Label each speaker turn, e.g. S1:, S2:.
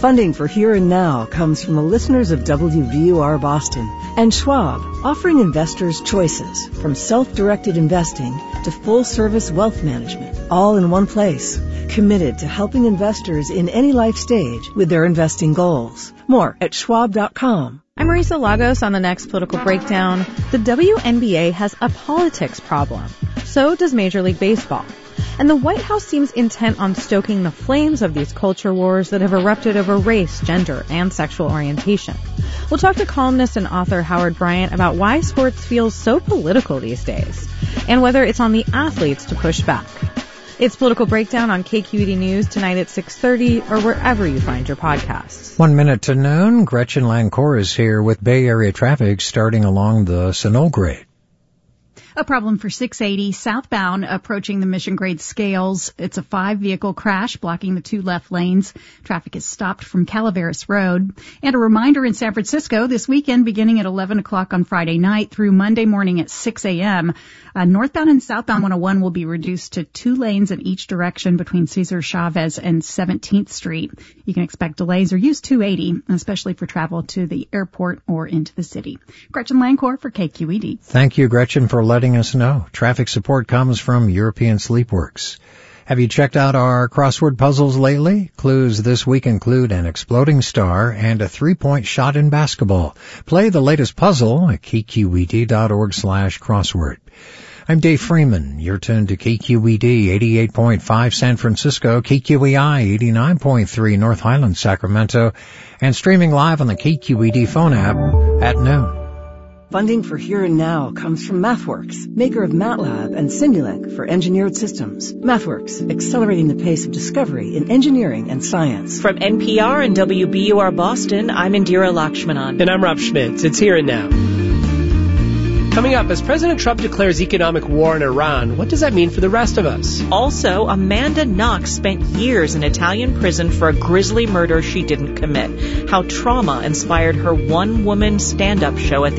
S1: Funding for Here and Now comes from the listeners of WVUR Boston and Schwab, offering investors choices from self-directed investing to full-service wealth management, all in one place. Committed to helping investors in any life stage with their investing goals. More at schwab.com.
S2: I'm Marisa Lagos on the next Political Breakdown. The WNBA has a politics problem. So does Major League Baseball. And the White House seems intent on stoking the flames of these culture wars that have erupted over race, gender, and sexual orientation. We'll talk to columnist and author Howard Bryant about why sports feels so political these days, and whether it's on the athletes to push back. It's Political Breakdown on KQED News tonight at 6:30 or wherever you find your podcasts.
S3: 1 minute to noon. Gretchen Lancour is here with Bay Area traffic starting along the Sunol grade.
S4: A problem for 680 southbound approaching the Mission Grade Scales. It's a 5-vehicle crash blocking the 2 left lanes. Traffic is stopped from Calaveras Road. And a reminder in San Francisco this weekend beginning at 11 o'clock on Friday night through Monday morning at 6 a.m. Northbound and southbound 101 will be reduced to 2 lanes in each direction between Cesar Chavez and 17th Street. You can expect delays or use 280, especially for travel to the airport or into the city. Gretchen Lancour for KQED.
S3: Thank you, Gretchen, for letting us know. Traffic support comes from European Sleepworks. Have you checked out our crossword puzzles lately? Clues this week include an exploding star and a 3-point shot in basketball. Play the latest puzzle at kqed.org/crossword. I'm Dave Freeman. You're tuned to KQED 88.5 San Francisco, KQEI 89.3 North Highlands, Sacramento, and streaming live on the KQED phone app at noon.
S1: Funding for Here and Now comes from MathWorks, maker of MATLAB and Simulink for engineered systems. MathWorks, accelerating the pace of discovery in engineering and science.
S5: From NPR and WBUR Boston, I'm Indira Lakshmanan.
S6: And I'm Rob Schmitz. It's Here and Now. Coming up, as President Trump declares economic war on Iran, what does that mean for the rest of us?
S5: Also, Amanda Knox spent years in Italian prison for a grisly murder she didn't commit. How trauma inspired her one-woman stand-up show at the